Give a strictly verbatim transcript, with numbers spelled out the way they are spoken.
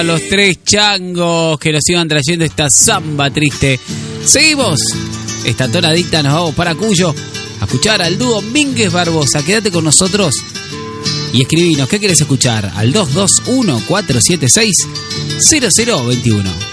A los tres changos que nos iban trayendo esta samba triste. Seguimos. Esta tonadita nos vamos para Cuyo a escuchar al dúo Mínguez Barbosa. Quédate con nosotros y escribinos qué querés escuchar al dos dos uno, cuatro siete seis, cero cero dos uno.